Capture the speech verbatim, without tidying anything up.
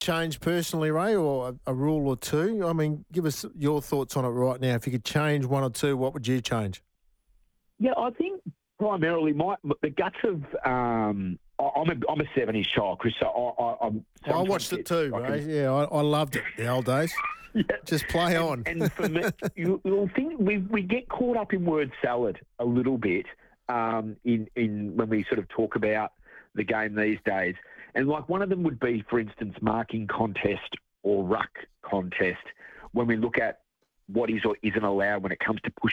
change personally, Ray, or a, a rule or two? I mean, give us your thoughts on it right now. If you could change one or two, what would you change? Yeah, I think primarily my the guts of um, I- I'm a I'm a seventies child, Chris. So I, I, I'm. I watched it too, I Ray. can- Yeah, I, I loved it the old days. Yeah. Just play on. And, and for me, you, you'll think we we get caught up in word salad a little bit um, in in when we sort of talk about the game these days. And like one of them would be, for instance, marking contest or ruck contest. When we look at what is or isn't allowed when it comes to push